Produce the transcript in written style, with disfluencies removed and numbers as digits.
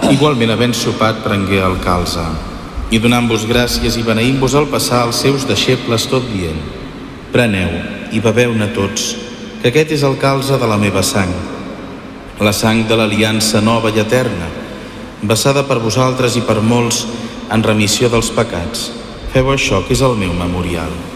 Igualment, havent sopat, prengué el calze, i donant-vos gràcies i beneint-vos al passar als seus deixebles, tot dient: preneu i beveu-ne tots, que aquest és el calze de la meva sang, la sang de l'aliança nova i eterna, vessada per vosaltres i per molts en remissió dels pecats. Feu això, que és el meu memorial.